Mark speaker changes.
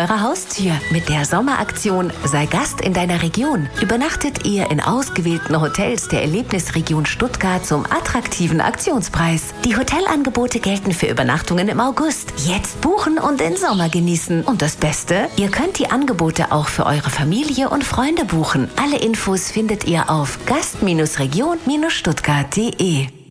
Speaker 1: eurer Haustür. Mit der Sommeraktion Sei Gast in deiner Region übernachtet ihr in ausgewählten Hotels der Erlebnisregion Stuttgart zum attraktiven Aktionspreis. Die Hotelangebote gelten für Übernachtungen im August. Jetzt buchen und den Sommer genießen. Und das Beste? Ihr könnt die Angebote auch für eure Familie und Freunde buchen. Alle Infos findet ihr auf gast-region-stuttgart.de.